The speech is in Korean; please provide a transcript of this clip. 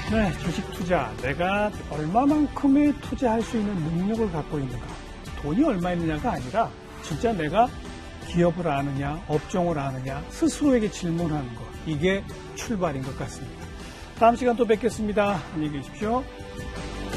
네, 주식 투자. 내가 얼마만큼의 투자할 수 있는 능력을 갖고 있는가. 돈이 얼마 있느냐가 아니라 진짜 내가 기업을 아느냐, 업종을 아느냐, 스스로에게 질문하는 것. 이게 출발인 것 같습니다. 다음 시간 또 뵙겠습니다. 안녕히 계십시오.